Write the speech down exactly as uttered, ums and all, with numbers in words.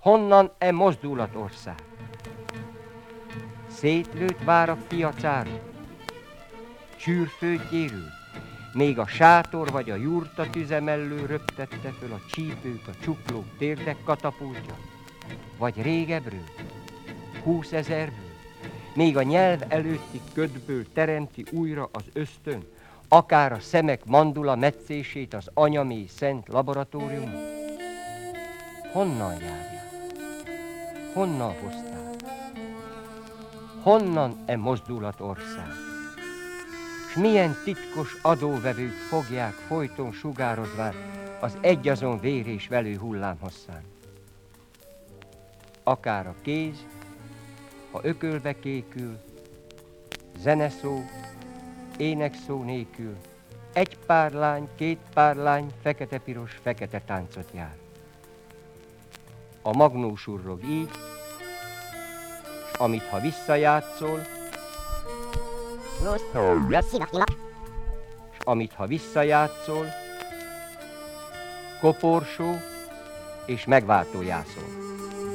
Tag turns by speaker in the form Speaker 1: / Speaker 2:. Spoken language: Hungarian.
Speaker 1: honnan e mozdulatország? Szétlőtt várak piacáról, csűrfőgyérül, még a sátor vagy a jurta tüze mellől röptette föl a csípők, a csuklók térdek katapultja, vagy régebről, húszezerből, még a nyelv előtti ködből teremti újra az ösztön, akár a szemek mandula metszését az anyamély szent laboratórium. Honnan járják? Honnan hozták? Honnan e mozdulatország? S milyen titkos adóvevők fogják folyton sugározván az egyazon vér és velő hullám hosszán? Akár a kéz, ha ökölbe kékül, zeneszó, énekszó nélkül, egy pár lány, két pár lány, fekete-piros, fekete táncot jár. A magnó surrog így, s amit ha visszajátszol, s amit ha visszajátszol, koporsó és megváltó jászol.